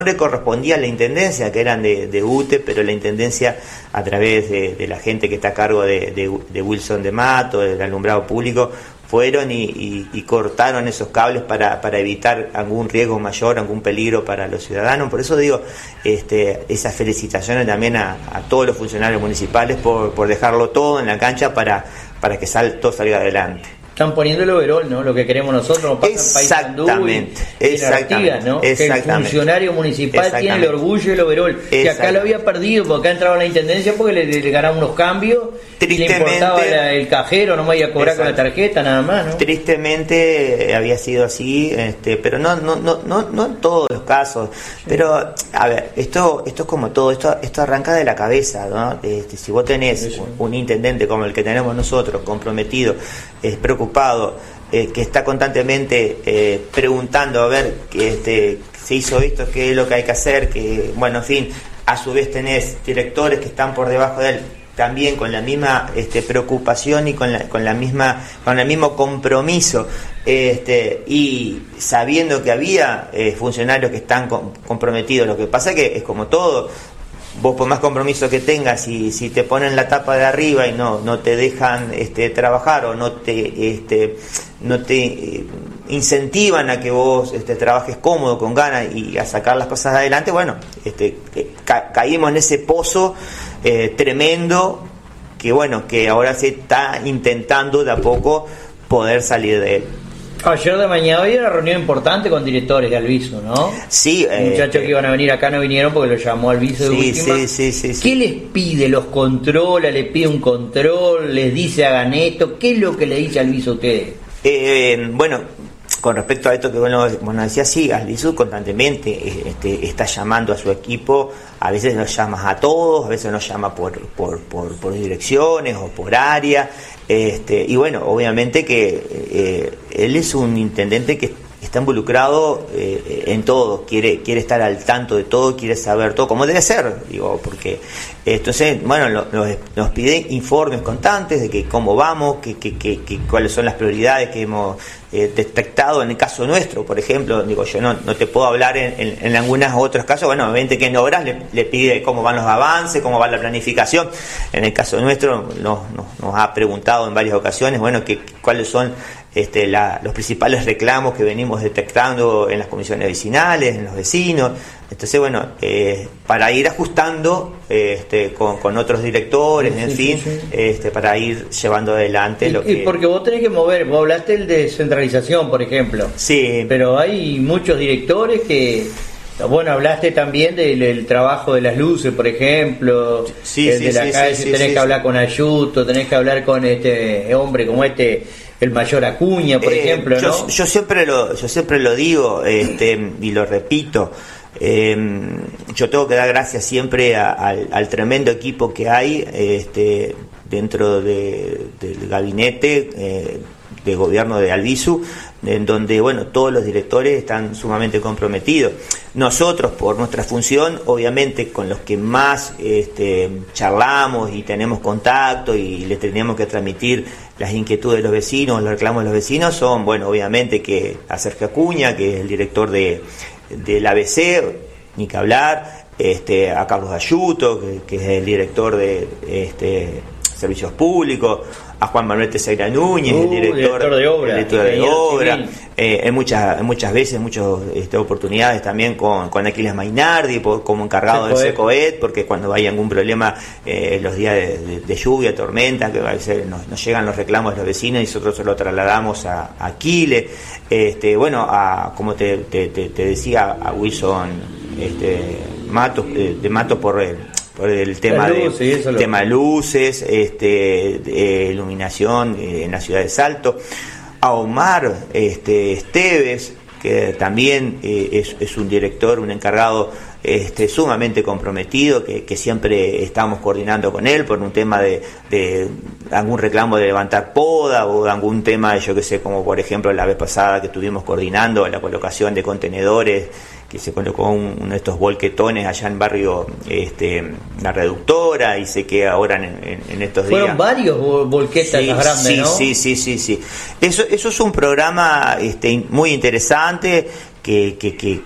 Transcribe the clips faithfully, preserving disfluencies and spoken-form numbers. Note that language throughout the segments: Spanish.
le correspondía a la intendencia, que eran de, de U T E, pero la intendencia a través de, de la gente que está a cargo de, de, de Wilson de Mato, del alumbrado público, fueron y, y, y cortaron esos cables para, para evitar algún riesgo mayor, algún peligro para los ciudadanos. Por eso digo, este, esas felicitaciones también a, a todos los funcionarios municipales por, por dejarlo todo en la cancha para, para que sal, todo salga adelante. Están poniendo el overall, ¿no? Lo que queremos nosotros, pasa exactamente, en Paysandú y, exactamente, y ¿no? exactamente, que el funcionario municipal tiene el orgullo del overall, que acá lo había perdido, porque acá entraba la intendencia porque le, le ganaban unos cambios, le importaba la, el cajero, no me iba a cobrar exacto. con la tarjeta, nada más, ¿no? Tristemente había sido así, este, pero no, no, no, no, no en todos los casos. Sí. Pero, a ver, esto, esto es como todo, esto, esto arranca de la cabeza, ¿no? Este, si vos tenés sí, sí. Un, un intendente como el que tenemos nosotros, comprometido, es preocupado, eh, que está constantemente eh, preguntando a ver que este, se hizo esto, qué es lo que hay que hacer, que bueno, en fin, a su vez tenés directores que están por debajo de él también con la misma este, preocupación y con la, con la misma con el mismo compromiso, este, y sabiendo que había eh, funcionarios que están com- comprometidos. Lo que pasa es que es como todo. Vos por más compromiso que tengas, y si te ponen la tapa de arriba y no no te dejan este, trabajar, o no te este, no te eh, incentivan a que vos este, trabajes cómodo, con ganas y a sacar las cosas adelante, bueno, este, ca- caímos en ese pozo eh, tremendo que bueno, que ahora se está intentando de a poco poder salir de él. Ayer de mañana había una reunión importante con directores de Alviso, ¿no? Sí. Los muchachos eh, que iban a venir acá no vinieron porque lo llamó Alviso de sí, última. Sí, sí, sí, sí. ¿Qué les pide? ¿Los controla? ¿Les pide un control? ¿Les dice hagan esto? ¿Qué es lo que le dice Alviso a ustedes? Eh, bueno, con respecto a esto que bueno, bueno decía, sí, Alviso constantemente este, está llamando a su equipo. A veces nos llama a todos, a veces nos llama por, por, por, por direcciones o por área. Este, y bueno, obviamente que eh, él es un intendente que está involucrado eh, en todo, quiere quiere estar al tanto de todo, quiere saber todo, como debe ser, digo, porque entonces, bueno, lo, nos, nos pide informes constantes de que cómo vamos, que, que, que, que cuáles son las prioridades que hemos eh, detectado en el caso nuestro, por ejemplo. Digo, yo no, no te puedo hablar en, en, en algunos otros casos, bueno, obviamente que en obras le, le pide cómo van los avances, cómo va la planificación. En el caso nuestro nos, nos, nos ha preguntado en varias ocasiones, bueno, que cuáles son Este, la, los principales reclamos que venimos detectando en las comisiones vecinales, en los vecinos. Entonces, bueno, eh, para ir ajustando eh, este, con, con otros directores, sí, en sí, fin, sí. Este, para ir llevando adelante y, lo que... Y porque vos tenés que mover, vos hablaste de descentralización, por ejemplo. Sí. Pero hay muchos directores que... Bueno, hablaste también del, del trabajo de las luces, por ejemplo, sí, el sí, de la sí, calle, sí, tenés sí, que sí. hablar con Ayuto, tenés que hablar con este hombre como este, el mayor Acuña, por eh, ejemplo, yo, ¿no? Yo siempre lo, yo siempre lo digo, este, y lo repito, eh, yo tengo que dar gracias siempre a, al, al tremendo equipo que hay este, dentro de, del gabinete eh, de gobierno de Alviso, en donde bueno, todos los directores están sumamente comprometidos. Nosotros, por nuestra función, obviamente con los que más este, charlamos y tenemos contacto y les tenemos que transmitir las inquietudes de los vecinos, los reclamos de los vecinos, son, bueno, obviamente que a Sergio Acuña, que es el director de del A B C, ni que hablar, este, a Carlos Ayuto, que, que es el director de este, Servicios Públicos, a Juan Manuel Teixeira Núñez, uh, el director, director de obra, el director de obra eh, en muchas en muchas veces, en muchas este, oportunidades también con, con Aquiles Mainardi por, como encargado del Secoet, porque cuando hay algún problema eh, los días de, de, de lluvia, tormenta, que a veces nos, nos llegan los reclamos de los vecinos y nosotros se lo trasladamos a, a Aquiles, este, bueno, a, como te, te, te, te decía, a Wilson este, Matos, de, de Matos por el por el tema luz, de sí, tema luces, este, de iluminación eh, en la ciudad de Salto, a Omar este, Esteves, que también eh, es, es un director, un encargado este, sumamente comprometido, que, que siempre estamos coordinando con él por un tema de, de algún reclamo de levantar poda o algún tema, yo que sé, como por ejemplo la vez pasada que estuvimos coordinando la colocación de contenedores, que se colocó un, uno de estos volquetones allá en barrio este, La Reductora, y sé que ahora en, en, en estos días... Fueron varios volquetas sí, grandes, sí, ¿no? Sí, sí, sí, sí. Eso, eso es un programa este, muy interesante que, que, que,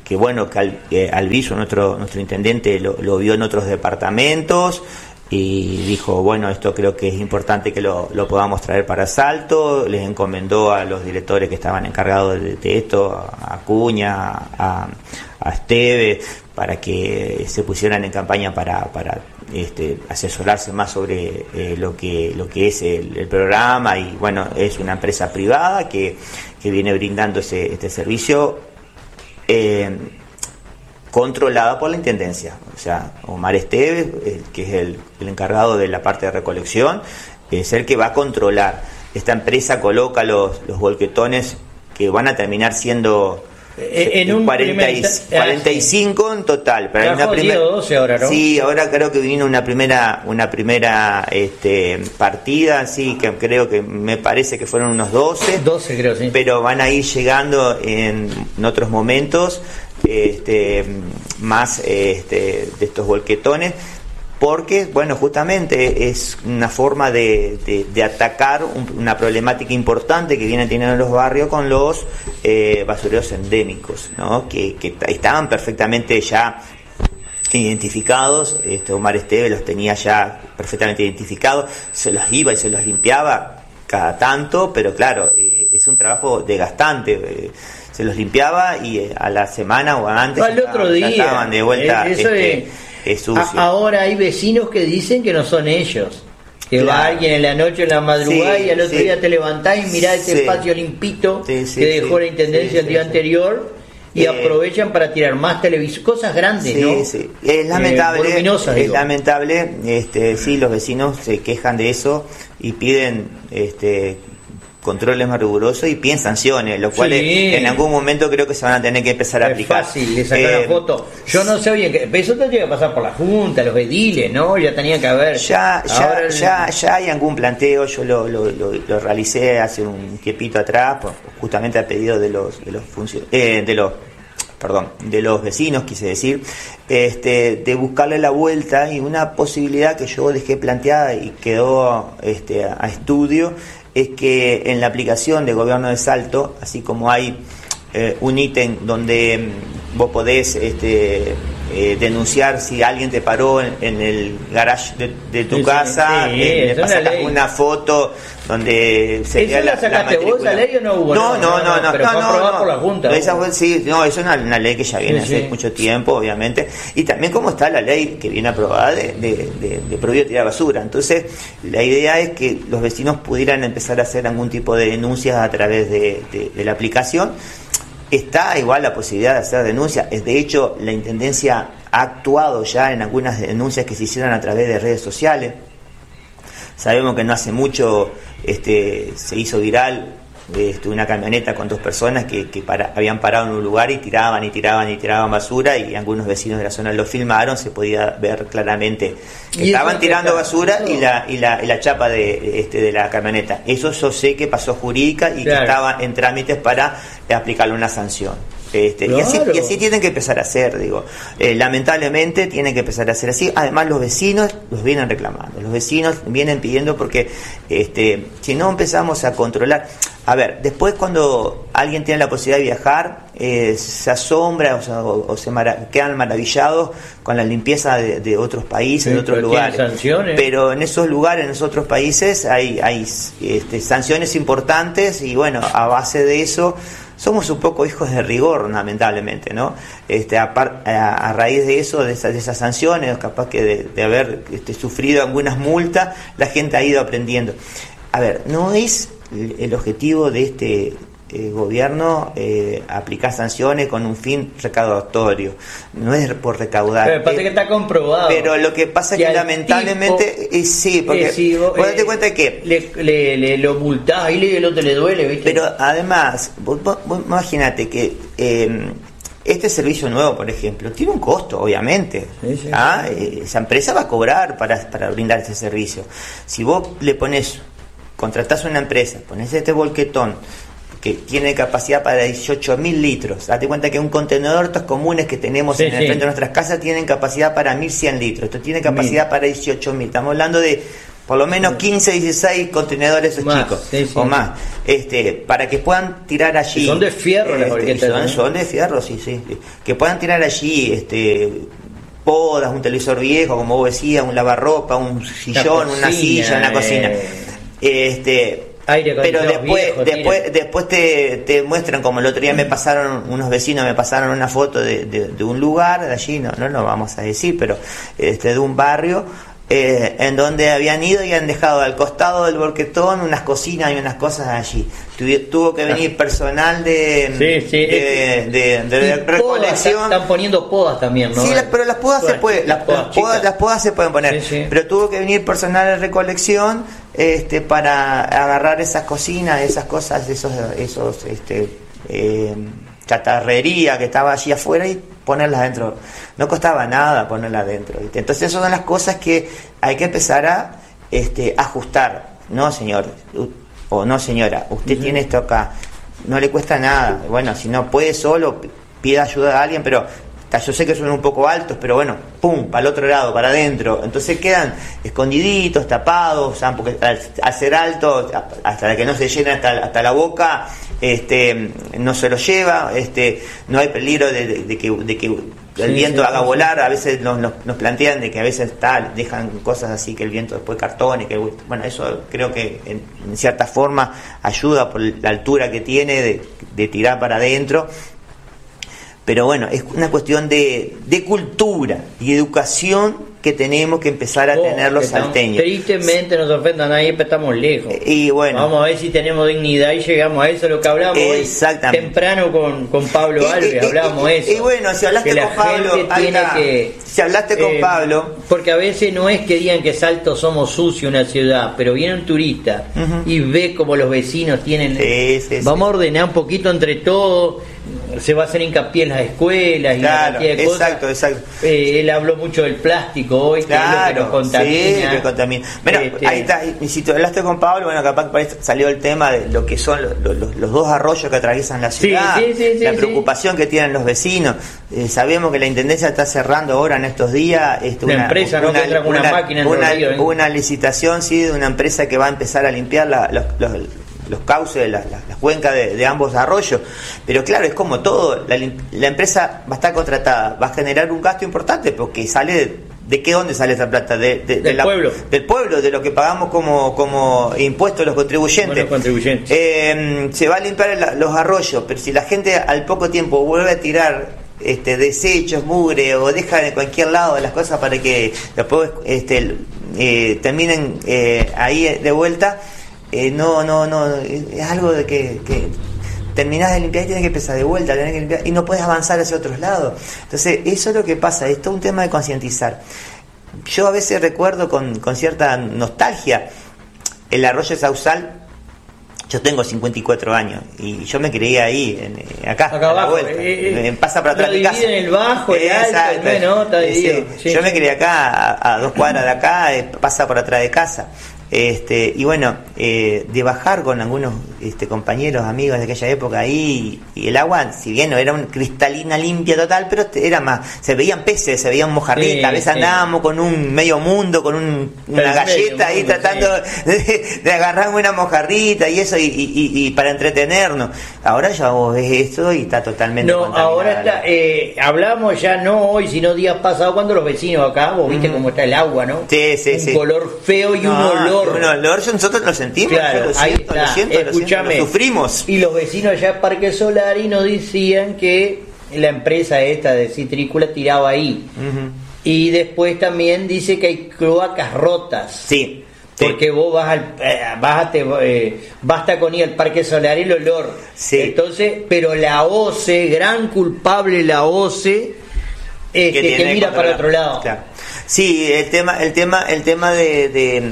que bueno, que Al, eh, Alviso, nuestro, nuestro intendente, lo, lo vio en otros departamentos y dijo, bueno, esto creo que es importante que lo, lo podamos traer para Salto. Les encomendó a los directores que estaban encargados de, de esto, a Acuña, a, a Esteve, para que se pusieran en campaña para, para este, asesorarse más sobre eh, lo que lo que es el, el programa. Y bueno, es una empresa privada que, que viene brindando ese, este servicio eh, controlada por la Intendencia. O sea, Omar Esteves, el, que es el, el encargado de la parte de recolección, es el que va a controlar. Esta empresa coloca los, los volquetones que van a terminar siendo en un cuarenta y, cuarenta y cinco en total, pero hay una primera, doce ahora, ¿no? Sí, ahora creo que vino una primera una primera este, partida, sí, que creo que me parece que fueron unos doce, doce creo, sí. Pero van a ir llegando en, en otros momentos este, más este, de estos volquetones, porque, bueno, justamente es una forma de, de, de atacar un, una problemática importante que vienen teniendo los barrios con los eh, basureros endémicos, ¿no? Que, que estaban perfectamente ya identificados. Este Omar Esteves los tenía ya perfectamente identificados, se los iba y se los limpiaba cada tanto, pero claro, eh, es un trabajo desgastante. Eh, se los limpiaba y eh, a la semana o antes al otro estaban, día ya estaban de vuelta. Eso este, es... Es sucio. Ahora hay vecinos que dicen que no son ellos, que claro, va alguien en la noche, en la madrugada, sí, y al otro sí, día te levantás y mirás ese sí, espacio limpito sí, sí, que dejó sí, la Intendencia sí, el día sí, anterior y eh, aprovechan para tirar más televisión, cosas grandes, sí, ¿no? Sí. Es lamentable, eh, es digo. lamentable, este, sí, los vecinos se quejan de eso y piden este controles más rigurosos y piden sanciones, lo cual sí, en algún momento creo que se van a tener que empezar a es aplicar. Es fácil, le sacar eh, la foto. Yo no sé bien, que eso tendría que pasar por la Junta, los ediles, ¿no? Ya tenía que haber. Ya, ya, ya, ya hay algún planteo, yo lo, lo, lo, lo realicé hace un tiempito atrás, justamente a pedido de los, de los funcionarios, eh, de los perdón, de los vecinos, quise decir, este, de buscarle la vuelta, y una posibilidad que yo dejé planteada y quedó este, a estudio, es que en la aplicación de Gobierno de Salto, así como hay eh, un ítem donde vos podés este, eh, denunciar si alguien te paró en, en el garage de, de tu sí, casa, sí, eh, le sacas una foto donde sería ¿Esa la, la sacaste la vos, la ley o no hubo? No, no, no, no, no, pero no, fue no, aprobada no, por la Junta. No, esa fue, sí, no, es una, una ley que ya viene sí, hace sí. mucho tiempo, obviamente, y también como está la ley que viene aprobada de, de, de, de prohibir tirar basura. Entonces, la idea es que los vecinos pudieran empezar a hacer algún tipo de denuncias a través de, de, de la aplicación. Está igual la posibilidad de hacer denuncias. De hecho, la Intendencia ha actuado ya en algunas denuncias que se hicieron a través de redes sociales. Sabemos que no hace mucho este, se hizo viral este, una camioneta con dos personas que, que para, habían parado en un lugar y tiraban y tiraban y tiraban basura, y algunos vecinos de la zona lo filmaron, se podía ver claramente que estaban tirando basura y la, y la, y la chapa de, este, de la camioneta. Eso yo sé que pasó jurídica y claro, que estaba en trámites para aplicarle una sanción. Este, claro. y, así, y así tienen que empezar a hacer, digo, eh, lamentablemente tienen que empezar a hacer así. Además, los vecinos los vienen reclamando, los vecinos vienen pidiendo, porque este, si no empezamos a controlar, a ver, después cuando alguien tiene la posibilidad de viajar, eh, se asombra o, sea, o, o se mara- quedan maravillados con la limpieza de, de otros países, sí, de otros lugares. Sanciones. Pero en esos lugares, en esos otros países, hay, hay este, sanciones importantes, y bueno, a base de eso somos un poco hijos de rigor, lamentablemente, ¿no? Este, a, par, a, a raíz de eso, de esas, de esas sanciones, capaz que de, de haber este, sufrido algunas multas, la gente ha ido aprendiendo. A ver, no es el objetivo de este eh, gobierno eh, aplicar sanciones con un fin recaudatorio, no es por recaudar. Pero pasa eh, que está comprobado. Pero lo que pasa es que lamentablemente tipo, eh, sí, porque eh, sí, vos, vos eh, date cuenta que le, le, le lo multás y le, el otro le duele, ¿viste? Pero además, vos, vos, vos imagínate que eh, este servicio nuevo, por ejemplo, tiene un costo, obviamente. Sí, sí, ¿ah? sí. Esa empresa va a cobrar para, para brindar ese servicio. Si vos le pones, contratás una empresa, pones este volquetón que tiene capacidad para dieciocho mil litros. Date cuenta que un contenedor, estos comunes que tenemos sí, en el sí. frente de nuestras casas, tienen capacidad para mil cien litros. Esto tiene capacidad Mil. para dieciocho mil. Estamos hablando de por lo menos quince, dieciséis contenedores esos más, chicos, sí, sí. o más, este, para que puedan tirar allí. Son de fierro, este, son, ¿no? son de fierro, sí, sí. Que puedan tirar allí, este, podas, un televisor viejo, como vos decías, un lavarropa, un sillón, cocina, una silla, una cocina. Eh... Este, Aire pero después viejo, después después te, te muestran, como el otro día me pasaron unos vecinos me pasaron una foto de, de, de un lugar de allí, no no lo vamos a decir, pero este de un barrio eh, en donde habían ido y han dejado al costado del Boquetón unas cocinas y unas cosas allí. Tuvo, tuvo que venir personal de sí, sí, de, de, de, de recolección. Podas, están poniendo podas también, ¿no? Sí, la, pero las podas se pueden, las, las, podas, las podas se pueden poner, sí, sí. Pero tuvo que venir personal de recolección este para agarrar esas cocinas, esas cosas, esos esos este eh, chatarrería que estaba allí afuera y ponerlas adentro. No costaba nada ponerlas adentro, ¿viste? Entonces esas son las cosas que hay que empezar a este ajustar. No, señor, o no, señora, usted uh-huh. tiene esto acá, no le cuesta nada. Bueno, si no puede solo, pida ayuda a alguien, pero yo sé que son un poco altos, pero bueno, pum, para el otro lado, para adentro. Entonces quedan escondiditos, tapados, ¿saben? Porque al, al ser alto, hasta que no se llena hasta, hasta la boca, este, no se lo lleva, este, no hay peligro de, de, de que, de que el sí, viento sí, haga sí. volar. A veces nos, nos, nos plantean de que a veces tal, dejan cosas así que el viento después cartone, que bueno, eso creo que en, en cierta forma ayuda por la altura que tiene de, de tirar para adentro. Pero bueno, es una cuestión de, de cultura y educación que tenemos que empezar a oh, tener los salteños. Tristemente nos ofendan ahí, pero estamos lejos. Y bueno, vamos a ver si tenemos dignidad y llegamos a eso, lo que hablamos hoy temprano con, con Pablo y, Alves, y, hablábamos y, eso. Y bueno, si hablaste con Pablo, tiene que, si hablaste con eh, Pablo, porque a veces no es que digan que Salto somos sucio una ciudad, pero viene un turista uh-huh. y ve como los vecinos tienen. Sí, sí, vamos sí. a ordenar un poquito entre todos. Se va a hacer hincapié en las escuelas y claro, de exacto, cosas. exacto. Eh, él habló mucho del plástico hoy, claro, que es lo que nos contamina. Sí, que contamina. Bueno, este... ahí está, y si tú hablaste con Pablo, bueno, capaz que salió el tema de lo que son los, los, los dos arroyos que atraviesan la ciudad, sí, sí, sí, la sí, preocupación sí. que tienen los vecinos. Eh, sabemos que la Intendencia está cerrando ahora en estos días este, una, una empresa, una, no que entra con una, una máquina en una, río, ¿eh? una licitación, sí, de una empresa que va a empezar a limpiar la, los, los los cauces, las la, la cuencas de, de ambos arroyos. Pero claro, es como todo, la, la empresa va a estar contratada, va a generar un gasto importante porque sale de, de qué dónde sale esa plata, de, de, del de la, pueblo, del pueblo, de lo que pagamos como como impuestos los contribuyentes. Bueno, contribuyentes. Eh, se va a limpiar la, los arroyos, pero si la gente al poco tiempo vuelve a tirar este desechos, mugre o deja de cualquier lado las cosas para que después este eh, terminen eh, ahí de vuelta. Eh, no, no, no, es algo de que, que terminás de limpiar y tienes que empezar de vuelta, tenés que limpiar y no puedes avanzar hacia otros lados. Entonces, eso es lo que pasa, es todo un tema de concientizar. Yo a veces recuerdo con, con cierta nostalgia el arroyo Sausal. Yo tengo cincuenta y cuatro años y yo me creía ahí, en, acá, acá a abajo, la vuelta, eh, eh, pasa para atrás de mi casa. En el bajo, el alto, bueno, está sí, sí. Yo me creía acá, a, a dos cuadras de acá, eh, pasa por atrás de casa. Este, y bueno, eh, de bajar con algunos este, compañeros, amigos de aquella época ahí, y el agua, si bien no era una cristalina limpia total, pero era más, se veían peces, se veían mojarritas, sí, a veces sí. Andábamos con un medio mundo, con un, una galleta ahí mundo, tratando sí. de, de agarrarme una mojarrita y eso, y, y, y para entretenernos. Ahora ya vos ves esto y está totalmente no, contaminado. Ahora está, eh, hablamos ya no hoy, sino días pasados, cuando los vecinos acá, vos viste uh-huh. cómo está el agua, ¿no? Sí, sí, un sí. color feo y no, un olor. Un olor, nosotros lo sentimos, claro, lo ahí siento, está. lo siento, lo siento, lo sufrimos. Y los vecinos allá de Parque Solari nos decían que la empresa esta de Citrícula tiraba ahí. Uh-huh. Y después también dice que hay cloacas rotas. Sí. Porque sí. vos vas al eh, vas a te, eh, basta con ir al Parque Solari el olor. Sí. Entonces, pero la O C E, gran culpable la O C E, este, que, que mira para otro lado. Claro. Sí, el tema, el tema, el tema de, de,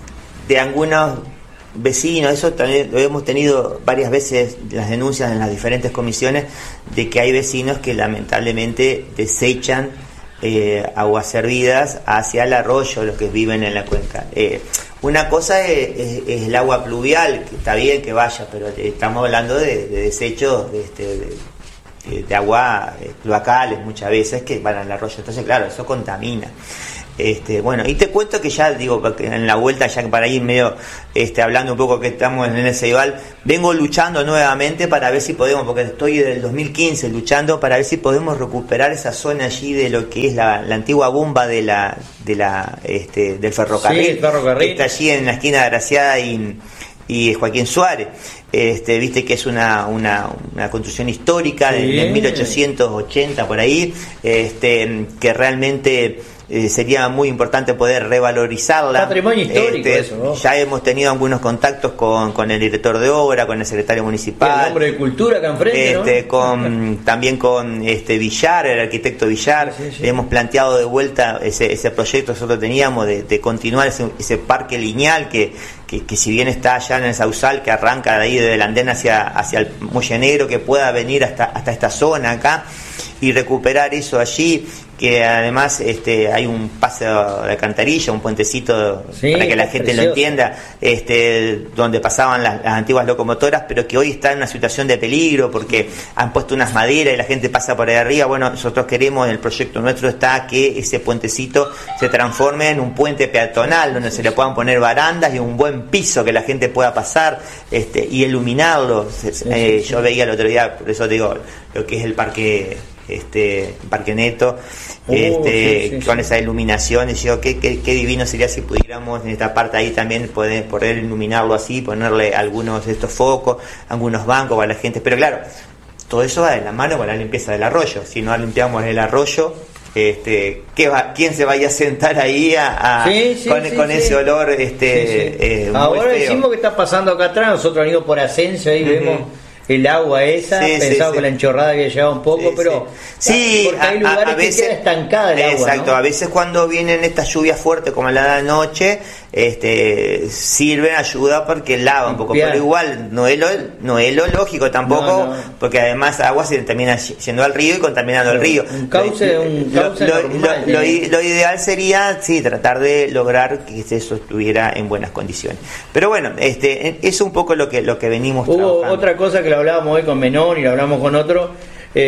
de algunos vecinos, eso también lo hemos tenido varias veces las denuncias en las diferentes comisiones de que hay vecinos que lamentablemente desechan eh, aguas servidas hacia el arroyo, los que viven en la cuenca. Eh, una cosa es, es, es el agua pluvial, que está bien que vaya, pero estamos hablando de, de desechos de, este, de, de agua cloacales muchas veces que van al arroyo, entonces claro, eso contamina. Este, bueno, y te cuento que ya digo, en la vuelta, ya para ir medio este, hablando un poco que estamos en el Ceibal, vengo luchando nuevamente para ver si podemos, porque estoy desde el dos mil quince luchando para ver si podemos recuperar esa zona allí de lo que es la, la antigua bomba de la, de la, este, del ferrocarril, sí, el ferrocarril, que está allí en la esquina de Graciada y, y Joaquín Suárez. Este, viste que es una, una, una construcción histórica sí. de, de mil ochocientos ochenta por ahí, este, que realmente Eh, sería muy importante poder revalorizarla. Patrimonio histórico, este, eso, ¿no? Ya hemos tenido algunos contactos con, con el director de obra, con el secretario municipal, el hombre de cultura acá enfrente, este, ¿no? con, también con este Villar, el arquitecto Villar. Sí, sí, sí. Hemos planteado de vuelta ese, ese proyecto que nosotros teníamos de, de continuar ese, ese parque lineal que, que, que si bien está allá en el Sausal, que arranca de ahí desde la andén hacia, hacia el Muelle Negro, que pueda venir hasta, hasta esta zona acá y recuperar eso allí, que además este hay un paso de alcantarilla, un puentecito sí, para que la gente precioso. Lo entienda, este donde pasaban las, las antiguas locomotoras, pero que hoy está en una situación de peligro porque han puesto unas maderas y la gente pasa por ahí arriba. Bueno, nosotros queremos, el proyecto nuestro está que ese puentecito se transforme en un puente peatonal donde se le puedan poner barandas y un buen piso que la gente pueda pasar este y iluminarlo. Sí, eh, sí, yo sí. veía el otro día, por eso digo, lo que es el parque este Parque Neto, uh, este sí, sí, con sí. esa iluminación, y yo qué, qué, qué divino sería si pudiéramos en esta parte ahí también poder, poder iluminarlo así, ponerle algunos de estos focos, algunos bancos para la gente, pero claro, todo eso va de la mano con la limpieza del arroyo. Si no limpiamos el arroyo, este ¿qué va, quién se vaya a sentar ahí a, a sí, sí, con, sí, con sí. ese olor este sí, sí. Eh, ahora muy feo. Decimos que está pasando acá atrás, nosotros venimos por Ascenso, ahí uh-huh. vemos el agua esa, sí, pensaba sí, con sí. la enchorrada que llevaba un poco, sí, pero sí, porque hay lugares a, a veces, que queda estancada el agua, exacto, ¿no? A veces cuando vienen estas lluvias fuertes como la de la noche, este sirven, ayuda porque lava un poco, pero igual no es lo, no es lo lógico tampoco, no, no. porque además agua se termina yendo al río y contaminando pero el río. Un cauce, un cauce lo, normal, lo, lo, lo ideal sería sí tratar de lograr que eso estuviera en buenas condiciones. Pero bueno, este es un poco lo que lo que venimos Hubo trabajando. Otra cosa que lo hablábamos hoy con Menón y lo hablamos con otro,